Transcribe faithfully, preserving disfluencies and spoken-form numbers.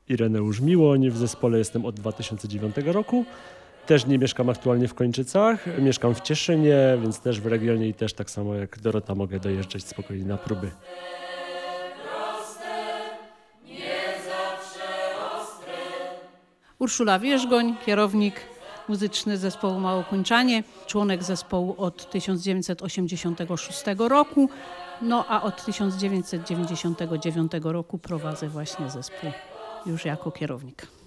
Ireneusz Miłoń, w zespole jestem od dwa tysiące dziewiątego roku. Też nie mieszkam aktualnie w Kończycach, mieszkam w Cieszynie, więc też w regionie i też tak samo jak Dorota mogę dojeżdżać spokojnie na próby. Urszula Wierzgoń, kierownik muzyczny zespołu Małokończanie, członek zespołu od tysiąc dziewięćset osiemdziesiątego szóstego roku, no a od tysiąc dziewięćset dziewięćdziesiątego dziewiątego roku prowadzę właśnie zespół już jako kierownik.